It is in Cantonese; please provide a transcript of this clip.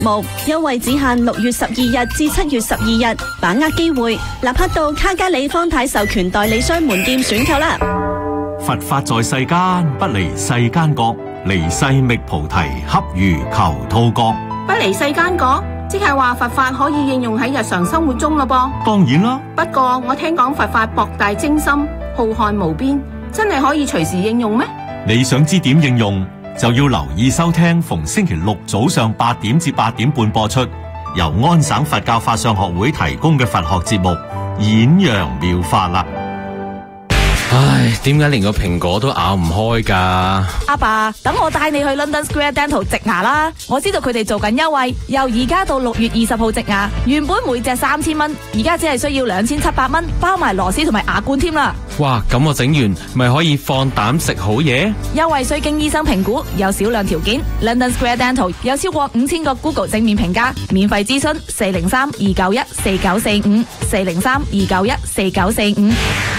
目，優惠只限6月12日至7月12日，把握機會，立刻到卡加里方太授權代理商門店選購啦。 佛法在世間，不離世間覺，離世覓菩提，恰如求兔角。 不離世間覺，即係話佛法可以應用喺日常生活中咯噃。 當然啦， 不過我聽講佛法博大精深，浩瀚無邊，真係可以隨時應用咩？ 你想知點應用，就要留意收聽逢星期六早上8點至8點半播出，由安省佛教法相學會提供嘅佛學節目《演揚妙法》啦。 唉，點解連個蘋果都咬唔開㗎？ 阿爸，等我帶你去 London Square Dental 植牙啦！我知道佢哋做緊優惠，由而家到6月20號植牙，原本每隻3000蚊，而家只係需要2700蚊，包埋螺絲同埋牙冠添啦！ 哇，咁我整完咪可以放膽食好嘢？ 優惠需經醫生評估，有少量條件。London Square Dental 有超過5000個 Google 正面評價，免費諮詢403-291-4945，403-291-4945。